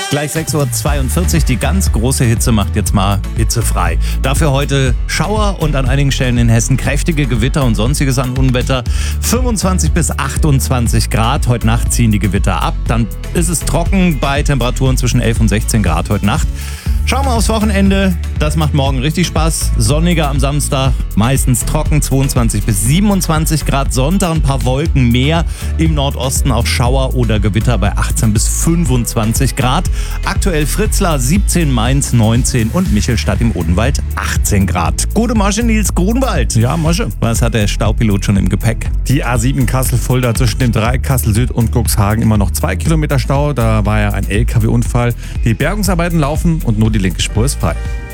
Gleich 6.42 Uhr, die ganz große Hitze macht jetzt mal hitzefrei. Dafür heute Schauer und an einigen Stellen in Hessen kräftige Gewitter und sonstiges an Unwetter. 25 bis 28 Grad, heute Nacht ziehen die Gewitter ab. Dann ist es trocken bei Temperaturen zwischen 11 und 16 Grad heute Nacht. Schauen wir aufs Wochenende, das macht morgen richtig Spaß. Sonniger am Samstag, meistens trocken, 22 bis 27 Grad. Sonntag ein paar Wolken mehr, im Nordosten auch Schauer oder Gewitter bei 18 bis 25 Grad. Aktuell Fritzlar 17, Mainz 19 und Michelstadt im Odenwald 18 Grad. Gute Masche, Nils Grunwald. Ja, Masche. Was hat der Staupilot schon im Gepäck? Die A7 Kassel-Fulda zwischen dem Dreieck Kassel-Süd und Cuxhagen immer noch 2 Kilometer Stau. Da war ja ein LKW-Unfall. Die Bergungsarbeiten laufen und nur die linke Spur ist frei.